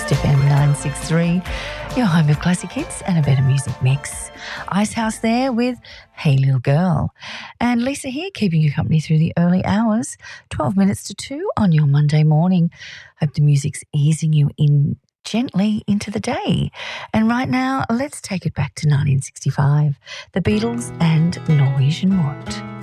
FM 963, your home of classic hits and a better music mix. Icehouse there with Hey Little Girl. And Lisa here, keeping you company through the early hours, 12 minutes to 2 on your Monday morning. Hope the music's easing you in gently into the day. And right now, let's take it back to 1965. The Beatles and Norwegian Wood.